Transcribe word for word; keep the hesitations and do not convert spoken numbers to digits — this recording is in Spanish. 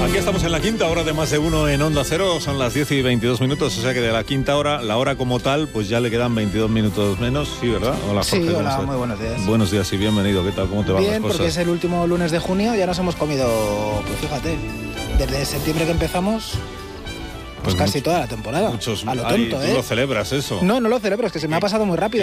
Aquí estamos en la quinta hora de Más de Uno en Onda Cero, son las diez y veintidós minutos, o sea que de la quinta hora, la hora como tal, pues ya le quedan veintidós minutos menos, ¿sí, verdad? Hola, Jorge. Sí, hola, muy buenos días. Buenos días y bienvenido, ¿qué tal? ¿Cómo te van las Bien, cosas? porque es el último lunes de junio, ya nos hemos comido, pues fíjate, desde septiembre que empezamos, pues, pues casi mucho, toda la temporada. Muchos, a lo ay, tonto, ¿tú ¿eh? lo celebras eso? No, no lo celebro, es que se me ha pasado muy rápido.